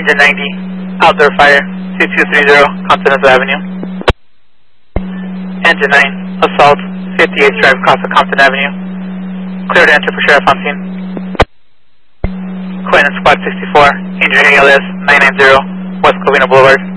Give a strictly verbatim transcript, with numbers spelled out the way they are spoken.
Engine ninety, outdoor fire, two two three zero, Continental Avenue. Engine nine, assault, fifty-eighth Drive, across the Compton Avenue. Clear to enter for Sheriff on scene. Quinn and Squad sixty-four, Angel A L S nine nine zero, West Covina Boulevard.